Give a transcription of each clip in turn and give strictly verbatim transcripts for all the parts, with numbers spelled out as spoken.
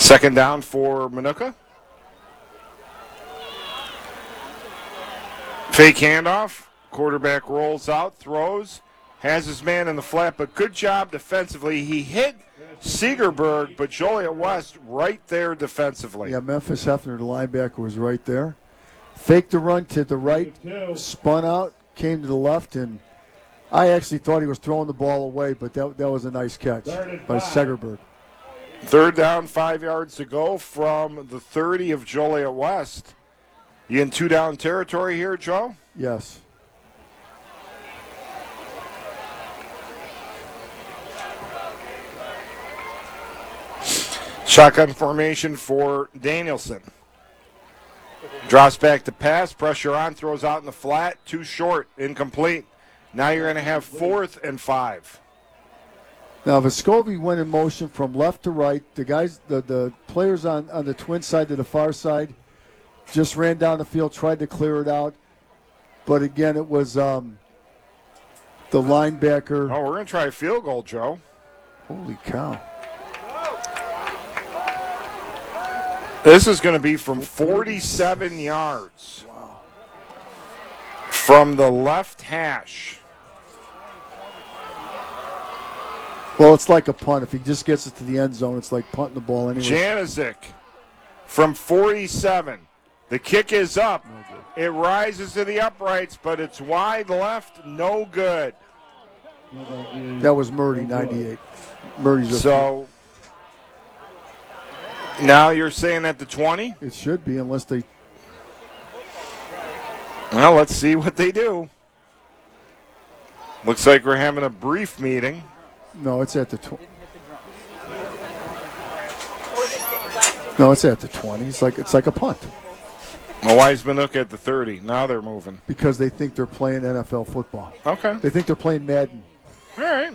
Second down for Minooka. Fake handoff. Quarterback rolls out, throws, has his man in the flat, but good job defensively. He hit Segerberg, but Joliet West right there defensively. Yeah, Memphis Hefner, the linebacker, was right there. Faked the run to the right, spun out, came to the left, and I actually thought he was throwing the ball away, but that, that was a nice catch by Segerberg. Third down, five yards to go from the thirty of Joliet West. You in two-down territory here, Joe? Yes. Shotgun formation for Danielson. Drops back to pass, pressure on, throws out in the flat, too short, incomplete. Now you're going to have fourth and five. Now, Vescovi went in motion from left to right. The guys, the, the players on, on the twin side to the far side just ran down the field, tried to clear it out. But again, it was um, the linebacker. Oh, we're going to try a field goal, Joe. Holy cow. This is going to be from forty-seven yards. Wow. From the left hash. Well, it's like a punt. If he just gets it to the end zone, it's like punting the ball anyway. Janizik from forty-seven. The kick is up. No it rises to the uprights, but it's wide left, no good. That was Murdy, ninety-eight. Murdy's so now you're saying at the twenty? It should be, unless they... Well, let's see what they do. Looks like we're having a brief meeting. No, it's at the twenty. No, it's at the twenty. It's like it's like a punt. Well, why is Minooka at the thirty? Now they're moving. Because they think they're playing N F L football. Okay. They think they're playing Madden. All right.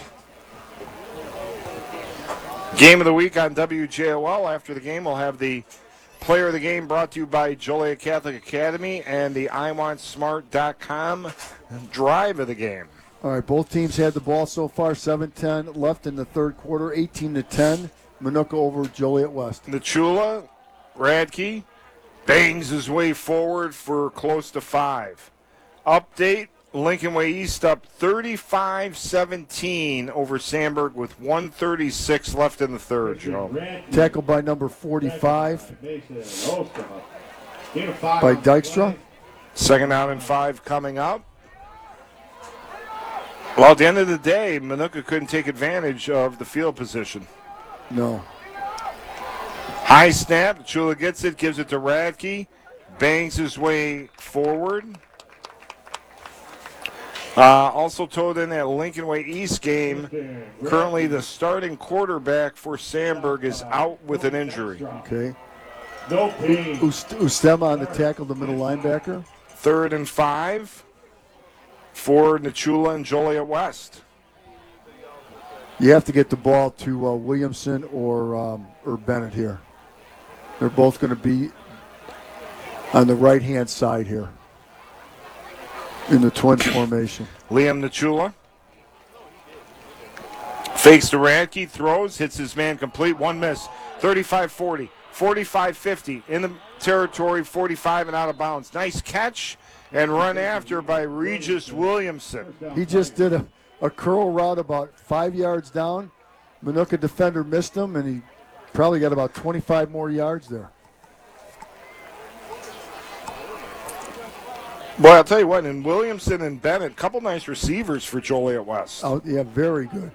Game of the week on W J O L. After the game, we'll have the player of the game brought to you by Joliet Catholic Academy and the I Want Smart dot com drive of the game. All right, both teams had the ball so far, seven ten left in the third quarter, eighteen to ten. Minooka over Joliet West. Nachula, Radke, bangs his way forward for close to five. Update, Lincoln Way East up thirty-five seventeen over Sandburg with one thirty-six left in the third, Joe. Tackled by number forty-five by Dykstra. Second down and five coming up. Well, at the end of the day, Minooka couldn't take advantage of the field position. No. High snap. Chula gets it, gives it to Radke. Bangs his way forward. Uh, also told in that Lincoln Way East game, currently the starting quarterback for Sandburg is out with an injury. Okay. Ustema on the tackle, the middle linebacker. Third and five for Nachula and Joliet West. You have to get the ball to uh, Williamson or um, or Bennett here. They're both going to be on the right-hand side here in the twin formation. Liam Nachula fakes to Radke, throws, hits his man complete, one miss. thirty-five forty, forty-five fifty in the territory, forty-five and out of bounds. Nice catch and run after by Regis Williamson. He just did a, a curl route about five yards down. Minooka defender missed him, and he probably got about twenty-five more yards there. Boy, I'll tell you what, and Williamson and Bennett, couple nice receivers for Joliet West. Oh, yeah, very good.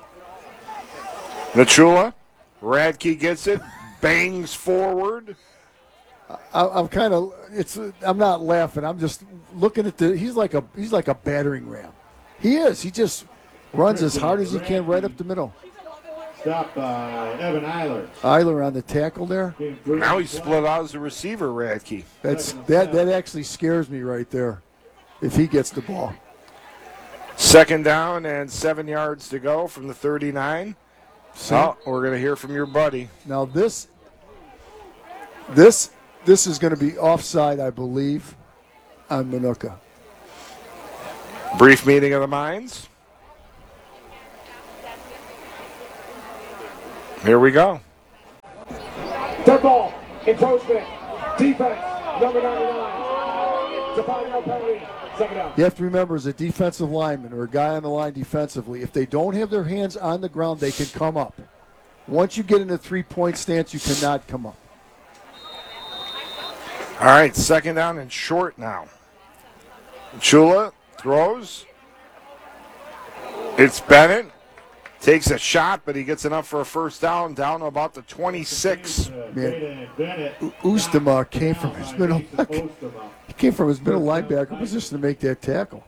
Nachula, Radke gets it, bangs forward. I, I'm kind of, it's. I'm not laughing. I'm just looking at the. He's like a. He's like a battering ram. He is. He just runs as hard as he can right up the middle. Stop by Evan Eiler. Eiler on the tackle there. Now he's split out as a receiver, Radke. That's that. That actually scares me right there. If he gets the ball. Second down and seven yards to go from the thirty-nine. So oh, we're going to hear from your buddy. Now this. This. This is going to be offside, I believe, on Minooka. Brief meeting of the minds. Here we go. Dead ball. Encroachment. Defense. Number ninety-nine. It's a five-yard penalty. Second down. You have to remember, as a defensive lineman or a guy on the line defensively, if they don't have their hands on the ground, they can come up. Once you get in a three-point stance, you cannot come up. All right, second down and short now. Chula throws. It's Bennett. Takes a shot, but he gets enough for a first down, down to about the twenty-six. Man, Oostema came from his middle. He came from his middle linebacker position to make that tackle.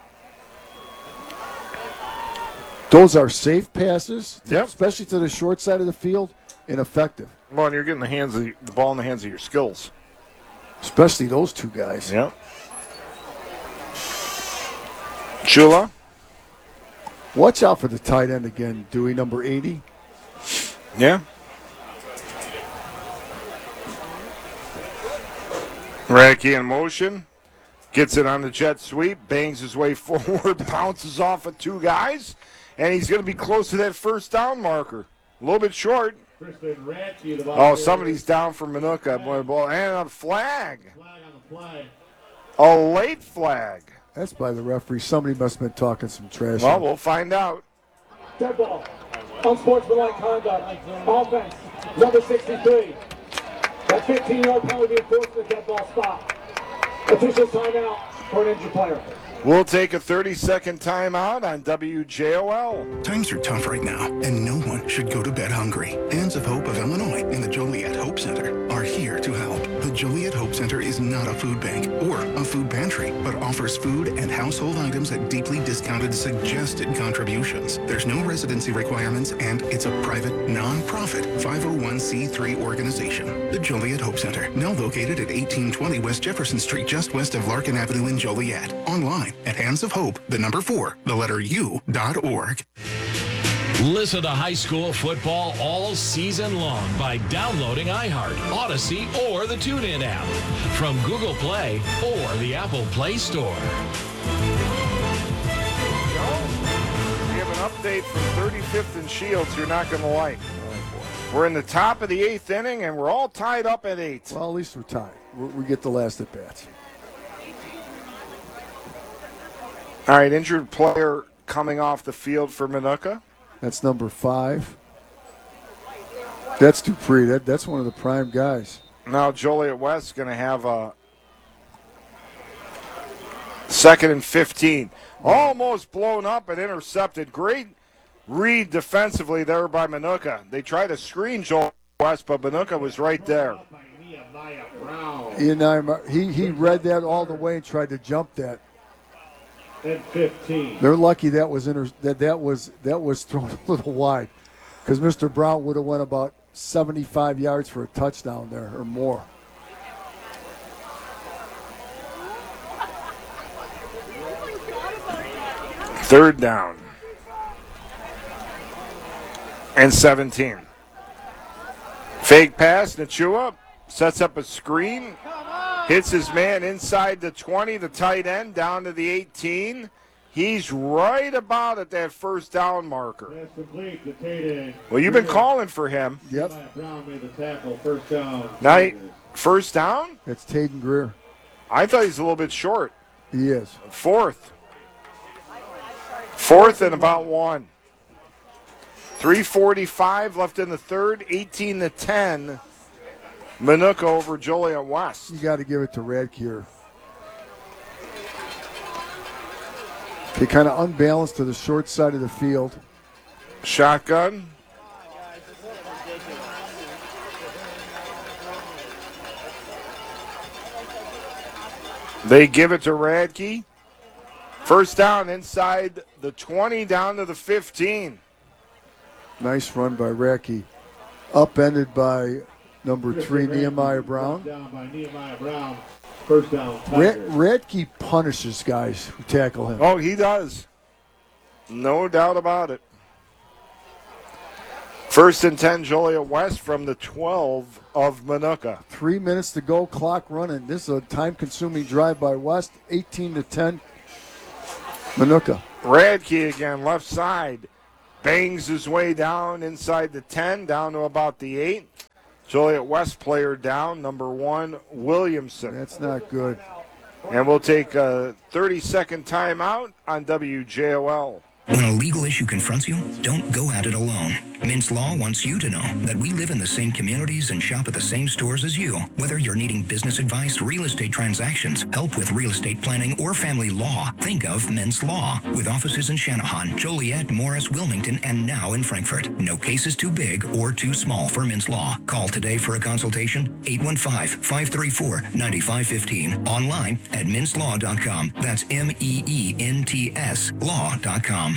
Those are safe passes, Yep. especially to the short side of the field, and effective. Well, and you're getting the hands of the, the ball in the hands of your skills. Especially those two guys. Yep. Chula. Watch out for the tight end again, Dewey, number eighty. Yeah. Radke in motion. Gets it on the jet sweep. Bangs his way forward. Bounces off of two guys. And he's going to be close to that first down marker. A little bit short. Oh, somebody's down for Manuka. Boy, ball. And a flag. Flag on the play. A late flag. That's by the referee. Somebody must have been talking some trash. Well, we'll find out. Dead ball. Unsportsmanlike conduct. Offense. Number sixty-three. That fifteen-yard penalty enforced the dead ball spot. Official timeout for an injured player. We'll take a thirty-second timeout on W J O L. Times are tough right now, and no one should go to bed hungry. Hands of Hope of Illinois and the Joliet Hope Center are here to help. The Joliet Hope Center is not a food bank or a food pantry, but offers food and household items at deeply discounted suggested contributions. There's no residency requirements, and it's a private, non-profit five oh one c three organization. The Joliet Hope Center, now located at eighteen twenty West Jefferson Street, just west of Larkin Avenue in Joliet. Online at Hands of Hope, the number four, the letter U, dot org. Listen to high school football all season long by downloading iHeart, Odyssey, or the TuneIn app from Google Play or the Apple Play Store. We have an update from thirty-fifth and Shields you're not going to like. We're in the top of the eighth inning, and we're all tied up at eight. Well, at least we're tied. We're, we get the last at bats. All right, injured player coming off the field for Manuka. That's number five. That's Dupree. That, that's one of the prime guys. Now Joliet West going to have a second and fifteen. Almost blown up and intercepted. Great read defensively there by Manuka. They tried to screen Joliet West, but Manuka was right there. Ian Nymer, he, he read that all the way and tried to jump that. And fifteen. They're lucky that was inter- that that was that was thrown a little wide, because Mister Brown would have went about seventy-five yards for a touchdown there or more. Third down and seventeen. Fake pass, Nachua sets up a screen. Hits his man inside the twenty, the tight end, down to the eighteen. He's right about at that first down marker. That's complete to Tatum. Well, you've been calling for him. Yep. Brown made the tackle. First down. Now, first down? That's Taden Greer. I thought he's a little bit short. He is. Fourth. Fourth and about one. three forty-five left in the third, eighteen to ten. Manuka over Joliet West. You got to give it to Radke. They kind of unbalanced to the short side of the field. Shotgun. They give it to Radke. First down inside the twenty, down to the fifteen. Nice run by Radke. Upended by number three, Nehemiah Brown. Down by Nehemiah Brown. First down. Rad- Radke punishes guys who tackle him. Oh, he does. No doubt about it. First and ten, Joliet West from the twelve of Manuka. Three minutes to go, clock running. This is a time-consuming drive by West, eighteen to ten. Manuka. Radke again, left side. Bangs his way down inside the ten, down to about the eight. Joliet West player down, number one, Williamson. That's not good. And we'll take a thirty-second timeout on W J O L. When a legal issue confronts you, don't go at it alone. Mintz Law wants you to know that we live in the same communities and shop at the same stores as you. Whether you're needing business advice, real estate transactions, help with real estate planning, or family law, think of Mintz Law. With offices in Shanahan, Joliet, Morris, Wilmington, and now in Frankfort. No case is too big or too small for Mintz Law. Call today for a consultation, eight one five, five three four, nine five one five. Online at mintz law dot com. That's M E E N T S law dot com.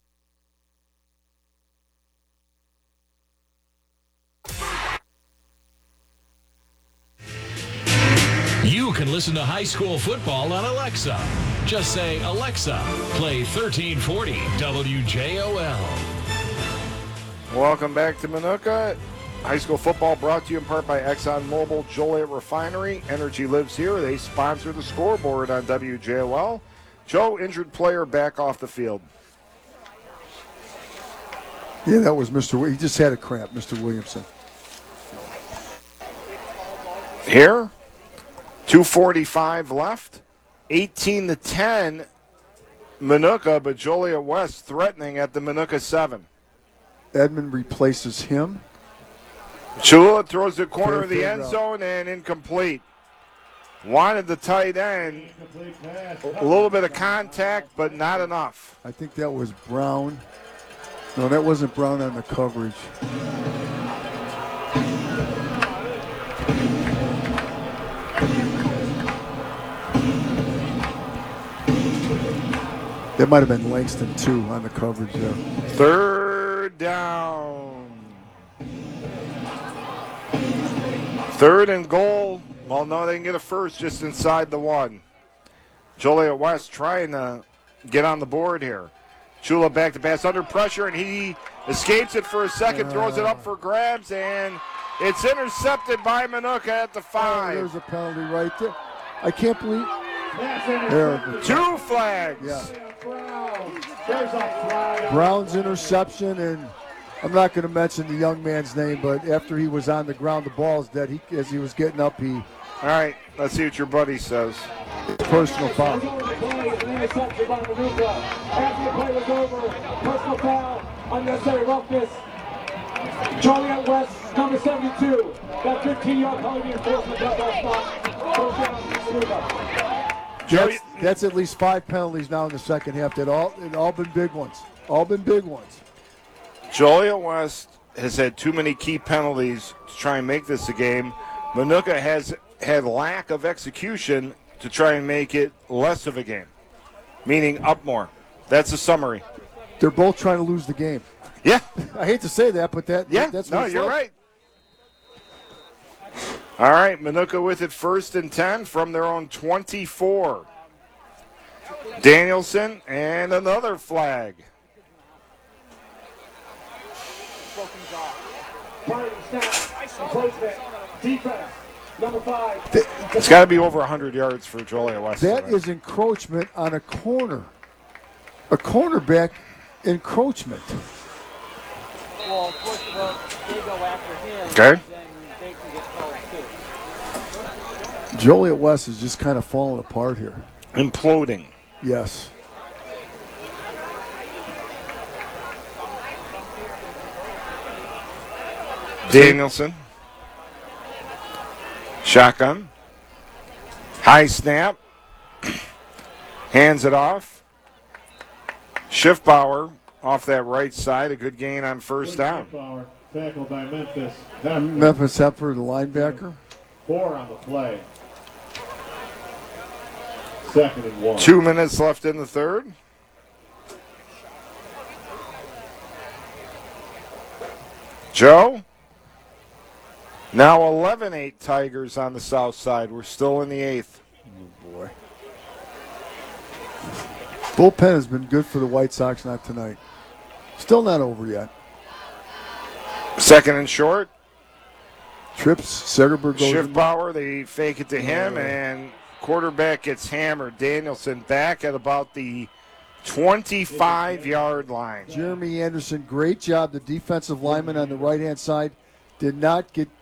You can listen to high school football on Alexa. Just say, Alexa, play thirteen forty W J O L. Welcome back to Minooka. High school football brought to you in part by ExxonMobil Joliet Refinery. Energy lives here. They sponsor the scoreboard on W J O L. Joe, injured player back off the field. Yeah, that was Mister Wi- He just had a cramp, Mister Williamson. Here, two forty-five left, eighteen to ten, Minooka, but Joliet West threatening at the Minooka seven. Edmond replaces him. Chula throws the corner Fair of the field end route. zone and incomplete. Wanted the tight end. Incomplete pass. A little bit of contact, but not enough. I think that was Brown. No, that wasn't Brown on the coverage. That might have been Langston, too, on the coverage there. Third down. Third and goal. Well, no, they can get a first just inside the one. Joliet West trying to get on the board here. Chula back to pass under pressure, and he escapes it for a second, throws it up for grabs, and it's intercepted by Minooka at the Oh, five. there's a penalty right there. I can't believe. Pass There. intercepted. Two flags. Yeah. Brown. There's a flag. Brown's interception, and I'm not going to mention the young man's name, but after he was on the ground, the ball's dead. He, as he was getting up, he All right, let's see what your buddy says. personal foul. Play, an interception by Manuka. After the play was over, personal foul, unnecessary roughness. Joliet West, number seventy-two. That fifteen-yard penalty enforcement, that ball stop. Goes down, Manuka. That's, that's at least five penalties now in the second half. That all, it all been big ones. All been big ones. Joliet West has had too many key penalties to try and make this a game. Minooka has had lack of execution to try and make it less of a game, meaning up more. That's a summary. They're both trying to lose the game. Yeah, I hate to say that, but that yeah, that's no, what it's you're like. right. All right, Minooka with it first and ten from their own twenty-four. Danielson and another flag. Party, snap, placement, defense, number five. It's got to be over one hundred yards for Joliet West. That tonight. is encroachment on a corner. A cornerback encroachment. Well, of course, well, they go after him. Okay. Then they can get called too. Joliet West is just kind of falling apart here. imploding. Yes. Danielson. Shotgun. High snap. Hands it off. Schiffbauer off that right side. A good gain on first down. Power tackled by Memphis. Heffler. Memphis Heffler, the linebacker. Four on the play. Second and one. Two minutes left in the third. Joe? Now eleven eight Tigers on the south side. We're still in the eighth. Oh, boy. Bullpen has been good for the White Sox, not tonight. Still not over yet. Second and short. Trips, Segerberg goes in. Schiffbauer, they fake it to him, and quarterback gets hammered. Danielson back at about the twenty-five-yard line. Jeremy Anderson, great job. The defensive lineman on the right-hand side did not get